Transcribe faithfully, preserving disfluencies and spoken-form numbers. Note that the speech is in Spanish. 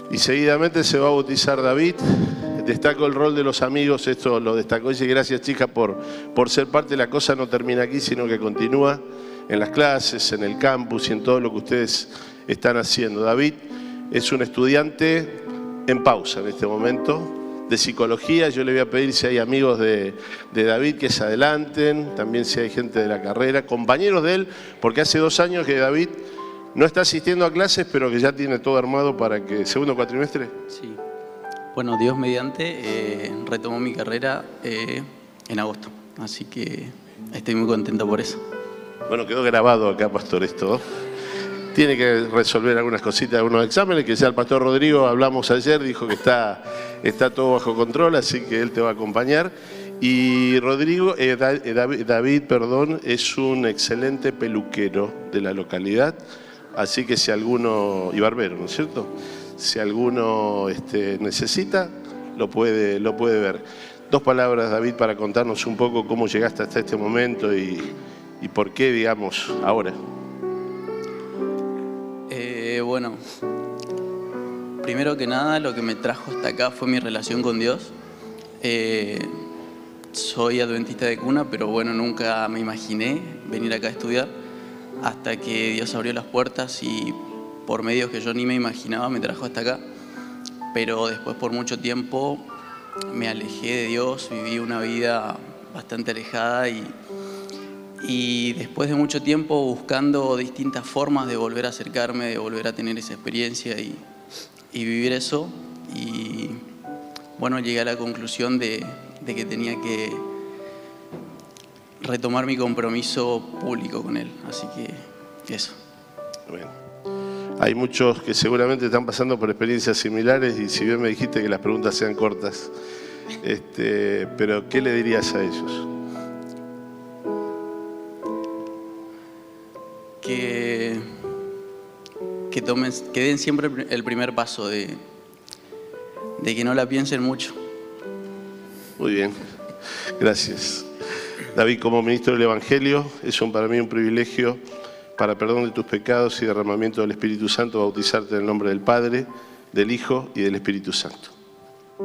Y seguidamente se va a bautizar David. Destaco el rol de los amigos, esto lo destacó. Dice, gracias chicas por, por ser parte. La cosa no termina aquí, sino que continúa en las clases, en el campus y en todo lo que ustedes están haciendo. David es un estudiante en pausa en este momento de psicología. Yo le voy a pedir si hay amigos de, de David que se adelanten, también si hay gente de la carrera, compañeros de él, porque hace dos años que David no está asistiendo a clases, pero que ya tiene todo armado para que... ¿Segundo cuatrimestre? Sí. Bueno, Dios mediante, eh, retomó mi carrera eh, en agosto, así que estoy muy contento por eso. Bueno, quedó grabado acá, pastor, esto. Tiene que resolver algunas cositas, algunos exámenes, que ya el pastor Rodrigo, hablamos ayer, dijo que está, está todo bajo control, así que él te va a acompañar. Y Rodrigo, eh, David, David, perdón, es un excelente peluquero de la localidad, así que si alguno, y barbero, ¿no es cierto? Si alguno este, necesita, lo puede, lo puede ver. Dos palabras, David, para contarnos un poco cómo llegaste hasta este momento y, y por qué, digamos, ahora. Eh, bueno, primero que nada, lo que me trajo hasta acá fue mi relación con Dios. Eh, soy adventista de cuna, pero bueno, nunca me imaginé venir acá a estudiar hasta que Dios abrió las puertas y por medios que yo ni me imaginaba me trajo hasta acá. Pero después por mucho tiempo me alejé de Dios, viví una vida bastante alejada y, y después de mucho tiempo buscando distintas formas de volver a acercarme, de volver a tener esa experiencia y, y vivir eso. Y bueno, llegué a la conclusión de, de que tenía que retomar mi compromiso público con Él. Así que eso. Bueno. Hay muchos que seguramente están pasando por experiencias similares y si bien me dijiste que las preguntas sean cortas, este, pero ¿qué le dirías a ellos? Que, que, tomen, que den siempre el primer paso, de, de que no la piensen mucho. Muy bien, gracias. David, como ministro del Evangelio, es un, para mí un privilegio, para perdón de tus pecados y derramamiento del Espíritu Santo, bautizarte en el nombre del Padre, del Hijo y del Espíritu Santo.